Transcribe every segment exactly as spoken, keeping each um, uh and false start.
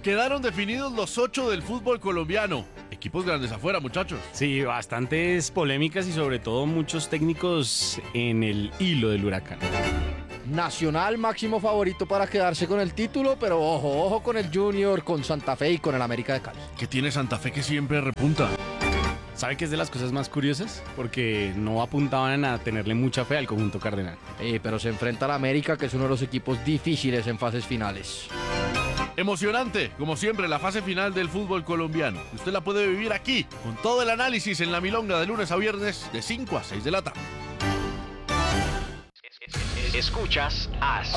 Quedaron definidos los ocho del fútbol colombiano. Equipos grandes afuera, muchachos. Sí, bastantes polémicas y sobre todo muchos técnicos en el hilo del huracán. Nacional máximo favorito para quedarse con el título, pero ojo, ojo con el Junior, con Santa Fe y con el América de Cali. ¿Qué tiene Santa Fe que siempre repunta? ¿Sabe qué es de las cosas más curiosas? Porque no apuntaban a tenerle mucha fe al conjunto cardenal. Eh, pero se enfrenta al América, que es uno de los equipos difíciles en fases finales. Emocionante, como siempre, la fase final del fútbol colombiano. Usted la puede vivir aquí, con todo el análisis en La Milonga de lunes a viernes, de cinco a seis de la tarde. Escuchas As.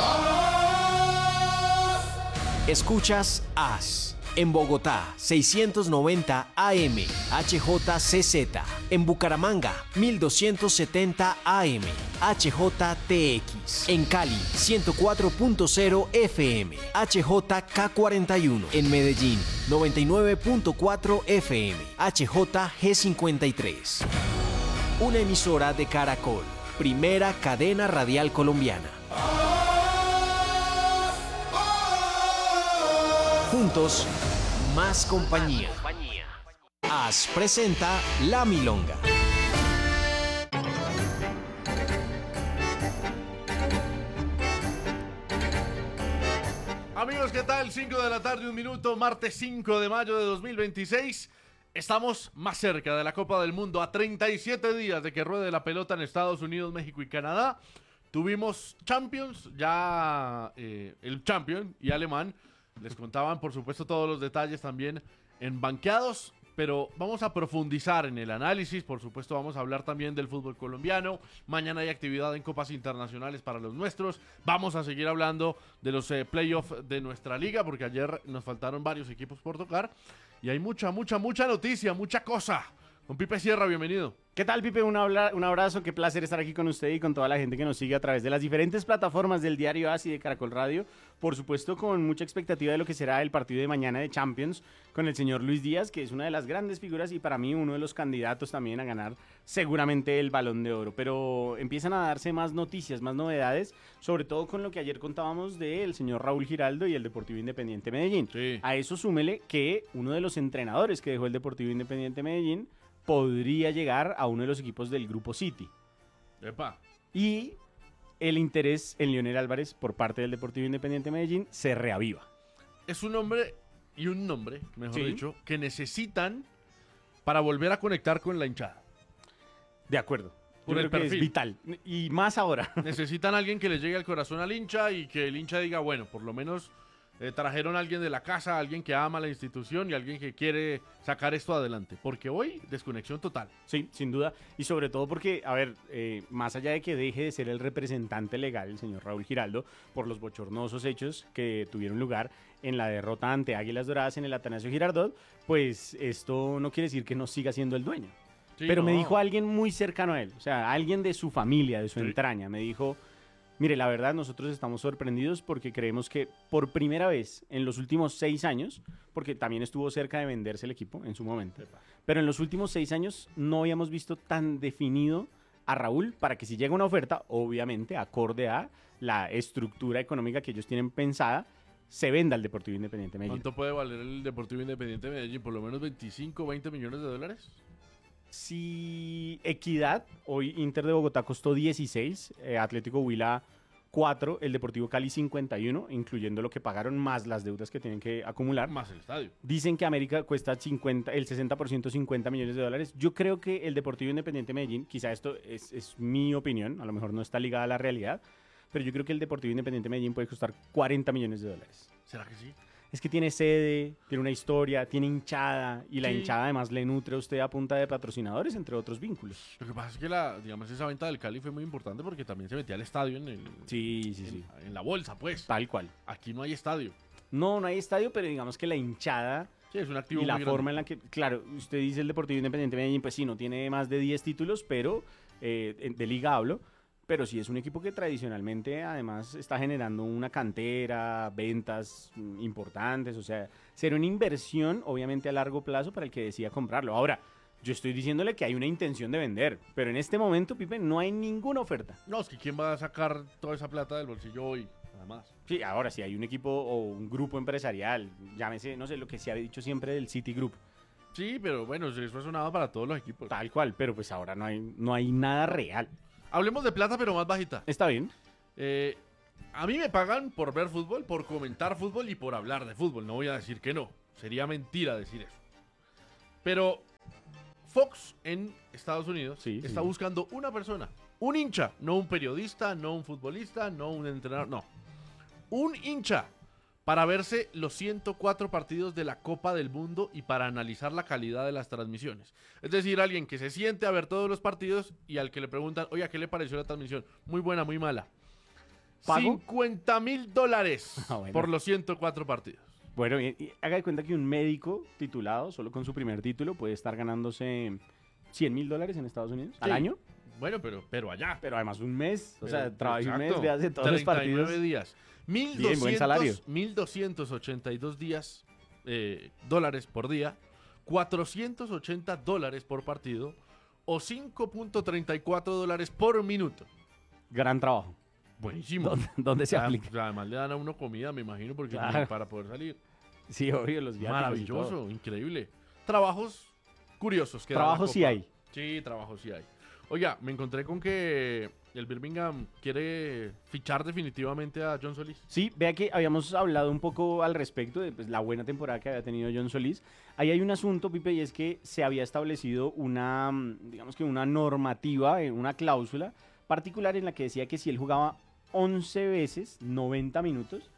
Escuchas As. En Bogotá, seiscientos noventa A M, H J C Z. En Bucaramanga, mil doscientos setenta A M, H J T X. En Cali, ciento cuatro punto cero F M, H J K cuarenta y uno. En Medellín, noventa y nueve punto cuatro F M, H J G cincuenta y tres. Una emisora de Caracol, primera cadena radial colombiana. Juntos, más compañía. As presenta La Milonga. Amigos, ¿qué tal? cinco de la tarde, un minuto, martes cinco de mayo de dos mil veintiséis. Estamos más cerca de la Copa del Mundo, a treinta y siete días de que ruede la pelota en Estados Unidos, México y Canadá. Tuvimos Champions, ya eh, el Champion y Alemán. Les contaban, por supuesto, todos los detalles también en Banqueados, pero vamos a profundizar en el análisis. Por supuesto, vamos a hablar también del fútbol colombiano. Mañana hay actividad en copas internacionales para los nuestros. Vamos a seguir hablando de los eh, playoffs de nuestra liga, porque ayer nos faltaron varios equipos por tocar. Y hay mucha, mucha, mucha noticia, mucha cosa. Don Pipe Sierra, bienvenido. ¿Qué tal, Pipe? Un, habla, un abrazo, qué placer estar aquí con usted y con toda la gente que nos sigue a través de las diferentes plataformas del Diario As y de Caracol Radio. Por supuesto, con mucha expectativa de lo que será el partido de mañana de Champions con el señor Luis Díaz, que es una de las grandes figuras y para mí uno de los candidatos también a ganar seguramente el Balón de Oro. Pero empiezan a darse más noticias, más novedades, sobre todo con lo que ayer contábamos del señor Raúl Giraldo y el Deportivo Independiente Medellín. Sí. A eso súmele que uno de los entrenadores que dejó el Deportivo Independiente Medellín podría llegar a uno de los equipos del Grupo City. Epa. Y el interés en Leonel Álvarez por parte del Deportivo Independiente Medellín se reaviva. Es un hombre y un nombre, mejor Sí. dicho, que necesitan para volver a conectar con la hinchada. De acuerdo. Por Yo el creo que perfil. es vital. Y más ahora. Necesitan a alguien que le llegue al corazón al hincha y que el hincha diga, bueno, por lo menos eh, trajeron a alguien de la casa, alguien que ama la institución y alguien que quiere sacar esto adelante. Porque hoy, desconexión total. Sí, sin duda. Y sobre todo porque, a ver, eh, más allá de que deje de ser el representante legal, el señor Raúl Giraldo, por los bochornosos hechos que tuvieron lugar en la derrota ante Águilas Doradas en el Atanasio Girardot, pues esto no quiere decir que no siga siendo el dueño. Sí, Pero no. me dijo alguien muy cercano a él, o sea, alguien de su familia, de su Sí. entraña, me dijo, mire, la verdad nosotros estamos sorprendidos porque creemos que por primera vez en los últimos seis años, porque también estuvo cerca de venderse el equipo en su momento, pero en los últimos seis años no habíamos visto tan definido a Raúl para que si llega una oferta, obviamente acorde a la estructura económica que ellos tienen pensada, se venda al Deportivo Independiente Medellín. ¿Cuánto puede valer el Deportivo Independiente de Medellín? ¿Por lo menos veinticinco, veinte millones de dólares? Si Equidad, hoy Inter de Bogotá costó dieciséis, eh, Atlético Huila cuatro, el Deportivo Cali cincuenta y uno, incluyendo lo que pagaron más las deudas que tienen que acumular. Más el estadio. Dicen que América cuesta cincuenta, el sesenta por ciento, cincuenta millones de dólares. Yo creo que el Deportivo Independiente Medellín, quizá esto es, es mi opinión, a lo mejor no está ligada a la realidad, pero yo creo que el Deportivo Independiente Medellín puede costar cuarenta millones de dólares. ¿Será que sí? Es que tiene sede, tiene una historia, tiene hinchada, y la Sí. hinchada además le nutre a usted a punta de patrocinadores, entre otros vínculos. Lo que pasa es que la, digamos, esa venta del Cali fue muy importante porque también se metía al estadio en, el, Sí, sí, sí. en, en la bolsa, pues. Tal cual. Aquí no hay estadio. No, no hay estadio, pero digamos que la hinchada Sí, es un activo y la muy grande. forma en la que, claro, usted dice el Deportivo Independiente Medellín, pues sí, no tiene más de diez títulos, pero eh, de liga hablo, pero sí es un equipo que tradicionalmente además está generando una cantera, ventas mm, importantes, o sea, será una inversión obviamente a largo plazo para el que decida comprarlo. Ahora, yo estoy diciéndole que hay una intención de vender, pero en este momento, Pipe, no hay ninguna oferta. No, es que ¿quién va a sacar toda esa plata del bolsillo hoy además. Sí, ahora si hay un equipo o un grupo empresarial, llámese, no sé, lo que se ha dicho siempre del Citigroup, Sí, pero bueno, eso ha sonado para todos los equipos. tal cual, pero pues ahora no hay, no hay nada real. Hablemos de plata, pero más bajita. Está bien. Eh, a mí me pagan por ver fútbol, por comentar fútbol y por hablar de fútbol. No voy a decir que no. Sería mentira decir eso. Pero Fox en Estados Unidos Sí, está sí. buscando una persona. Un hincha. No un periodista, no un futbolista, no un entrenador. No. Un hincha. Para verse los ciento cuatro partidos de la Copa del Mundo y para analizar la calidad de las transmisiones. Es decir, alguien que se siente a ver todos los partidos y al que le preguntan, oye, ¿qué le pareció la transmisión? Muy buena, muy mala. ¿Pago? cincuenta mil dólares Ah, bueno. por los ciento cuatro partidos. Bueno, y, y haga de cuenta que un médico titulado, solo con su primer título, puede estar ganándose cien mil dólares en Estados Unidos al Sí. año, Bueno, pero, pero allá. pero además un mes, o sea, Pero, trabaja un mes, exacto, ve hace todos los treinta y nueve partidos. días. Bien, buen salario. mil doscientos ochenta y dos días, eh, dólares por día, cuatrocientos ochenta dólares por partido o cinco punto treinta y cuatro dólares por minuto. Gran trabajo. Buenísimo. ¿Dónde, dónde se Ah, aplica? pues, además le dan a uno comida, me imagino, porque Claro. ni para poder salir. Sí, obvio, los viáticos y todo. Maravilloso, increíble. Trabajos curiosos. que da la Trabajos sí Copa. hay. Sí, trabajos sí hay. Oiga, me encontré con que el Birmingham quiere fichar definitivamente a John Solís. Sí, vea que habíamos hablado un poco al respecto de pues, la buena temporada que había tenido John Solís. Ahí hay un asunto, Pipe, y es que se había establecido una, mm, digamos que una normativa, eh, una cláusula particular en la que decía que si él jugaba once veces, noventa minutos,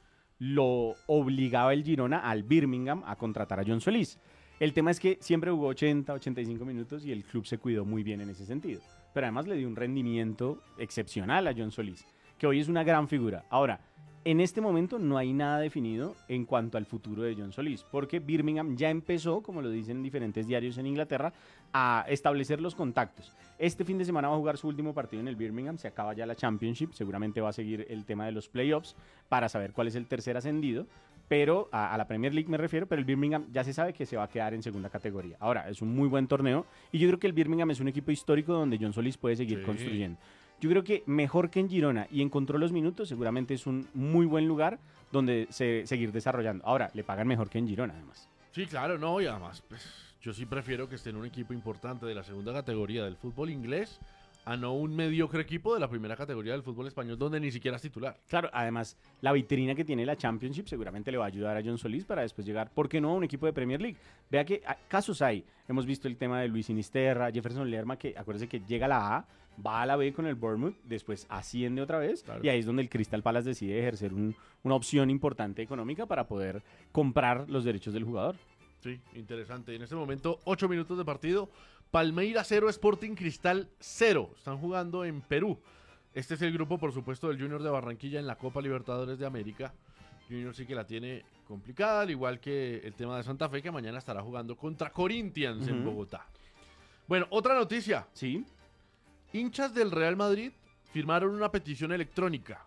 lo obligaba el Girona al Birmingham a contratar a John Solís. El tema es que siempre jugó ochenta, ochenta y cinco minutos y el club se cuidó muy bien en ese sentido. Pero además le dio un rendimiento excepcional a John Solís, que hoy es una gran figura. Ahora, en este momento no hay nada definido en cuanto al futuro de John Solís, porque Birmingham ya empezó, como lo dicen diferentes diarios en Inglaterra, a establecer los contactos. Este fin de semana va a jugar su último partido en el Birmingham, se acaba ya la Championship, seguramente va a seguir el tema de los playoffs para saber cuál es el tercer ascendido, pero a, a la Premier League me refiero, pero el Birmingham ya se sabe que se va a quedar en segunda categoría. Ahora, es un muy buen torneo y yo creo que el Birmingham es un equipo histórico donde John Solís puede seguir Sí. construyendo. Yo creo que mejor que en Girona y encontró los minutos, seguramente es un muy buen lugar donde se, seguir desarrollando. Ahora, le pagan mejor que en Girona, además. Sí, claro, no, y además, pues, yo sí prefiero que esté en un equipo importante de la segunda categoría del fútbol inglés a no un mediocre equipo de la primera categoría del fútbol español donde ni siquiera es titular. Claro, además, la vitrina que tiene la Championship seguramente le va a ayudar a John Solís para después llegar, ¿por qué no?, a un equipo de Premier League. Vea que ah, casos hay. Hemos visto el tema de Luis Sinisterra, Jefferson Lerma, que acuérdese que llega a la A, va a la B con el Bournemouth, después asciende otra vez, Claro. y ahí es donde el Crystal Palace decide ejercer un- una opción importante económica para poder comprar los derechos del jugador. Sí, interesante. En este momento, ocho minutos de partido. Palmeiras cero, Sporting Cristal cero. Están jugando en Perú. Este es el grupo, por supuesto, del Junior de Barranquilla en la Copa Libertadores de América. Junior sí que la tiene complicada, al igual que el tema de Santa Fe, que mañana estará jugando contra Corinthians en Ujú. Bogotá. Bueno, otra noticia. ¿Sí? Hinchas del Real Madrid firmaron una petición electrónica.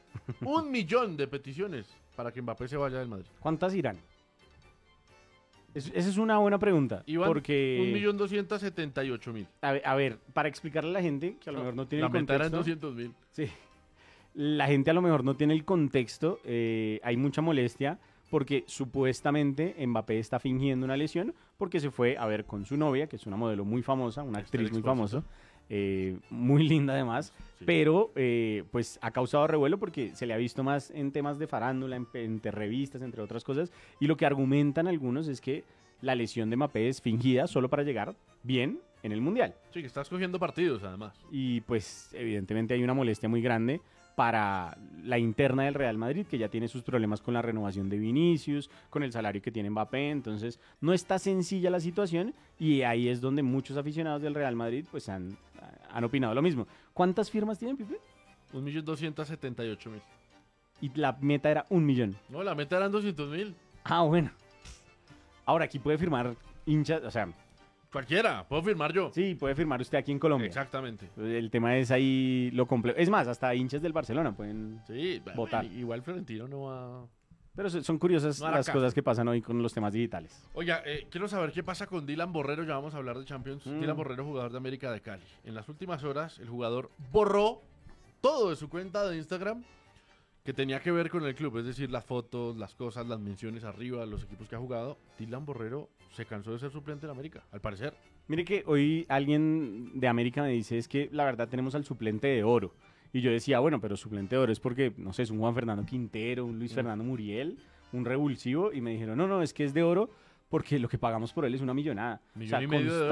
Un millón de peticiones para que Mbappé se vaya del Madrid. ¿Cuántas irán? Es- esa es una buena pregunta. Iban porque, un millón doscientos setenta y ocho mil. a ver, a ver, para explicarle a la gente que a lo mejor no tiene La el meta eran contexto. doscientos mil. Sí. La gente a lo mejor no tiene el contexto, eh, hay mucha molestia porque supuestamente Mbappé está fingiendo una lesión porque se fue a ver con su novia, que es una modelo muy famosa, una Esther actriz muy Expósito. famosa, eh, muy linda además, Sí. pero eh, pues ha causado revuelo porque se le ha visto más en temas de farándula, en, entre revistas, entre otras cosas, y lo que argumentan algunos es que la lesión de Mbappé es fingida solo para llegar bien en el Mundial. Sí, que estás cogiendo partidos, además. Y pues evidentemente hay una molestia muy grande para la interna del Real Madrid, que ya tiene sus problemas con la renovación de Vinicius, con el salario que tiene Mbappé, entonces no está sencilla la situación y ahí es donde muchos aficionados del Real Madrid pues han, han opinado lo mismo. ¿Cuántas firmas tienen, Pipe? un millón doscientos setenta y ocho mil. Y la meta era un millón. No, la meta eran doscientos mil. Ah, bueno. Ahora aquí puede firmar hinchas, o sea, Cualquiera, puedo firmar yo. sí, puede firmar usted aquí en Colombia. Exactamente. El tema es ahí lo complejo. Es más, hasta hinchas del Barcelona pueden... Sí, bueno, Votar. igual Florentino no va... Pero so- son curiosas No hará las caso. cosas que pasan hoy con los temas digitales. Oiga, eh, quiero saber qué pasa con Dylan Borrero, ya vamos a hablar de Champions. Mm. Dylan Borrero, jugador de América de Cali. En las últimas horas, el jugador borró todo de su cuenta de Instagram que tenía que ver con el club, es decir, las fotos, las cosas, las menciones arriba, los equipos que ha jugado, Dylan Borrero se cansó de ser suplente en América, al parecer. Mire que hoy alguien de América me dice es que la verdad tenemos al suplente de oro. Y yo decía, bueno, pero suplente de oro es porque, no sé, es un Juan Fernando Quintero, un Luis Mm. Fernando Muriel, un revulsivo. Y me dijeron, no, no, es que es de oro porque lo que pagamos por él es una millonada. Millón y medio de